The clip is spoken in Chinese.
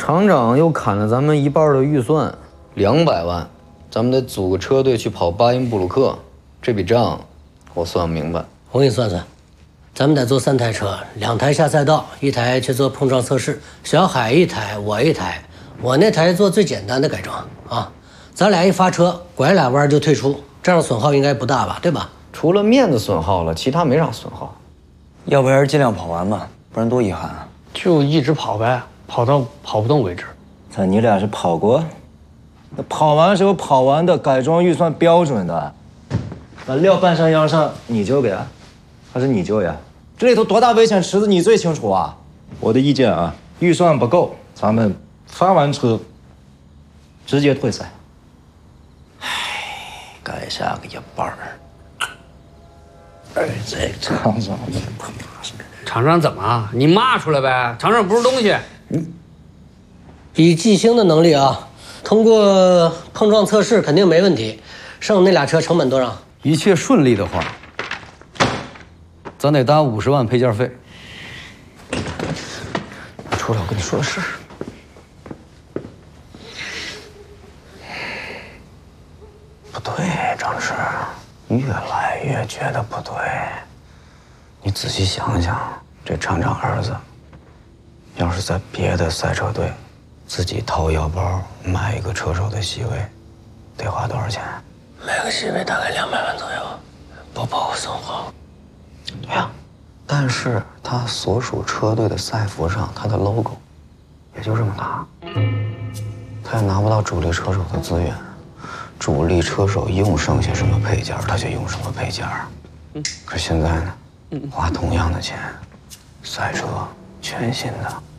厂长又砍了咱们1半的预算，200万，咱们得组个车队去跑巴音布鲁克，这笔账我算不明白。 我给你算算，咱们得做3台车，2台下赛道，1台去做碰撞测试，小海1台，我1台，我那台做最简单的改装啊。咱俩一发车，拐俩弯就退出，这样损耗应该不大吧？对吧？ 除了面子损耗了，其他没啥损耗。 要不还是尽量跑完吧，不然多遗憾啊。 就一直跑呗，跑到跑不动为止。 你俩是跑过？那跑完是有跑完的改装预算标准的。把料搬上腰上，你就给啊，还是你就呀？这里头多大危险池子你最清楚啊！我的意见啊，预算不够，咱们发完车直接退赛。唉，改下个1半儿。哎，这厂长这他妈是…… 厂长怎么？你骂出来呗！厂长不是东西。 以季星的能力啊，通过碰撞测试肯定没问题。剩那俩车成本多少？ 一切顺利的话，咱得搭50万配件费。出来，我跟你说个事儿。不对，张弛，越来越觉得不对。你仔细想想，这厂长儿子，要是在别的赛车队，自己掏腰包买一个车手的席位，得花多少钱？ 买个席位大概200万左右，不包损耗。 对呀，但是他所属车队的赛服上，他的 logo 也就这么大，他也拿不到主力车手的资源，主力车手用剩下什么配件，他就用什么配件。可现在呢，花同样的钱，赛车全新的，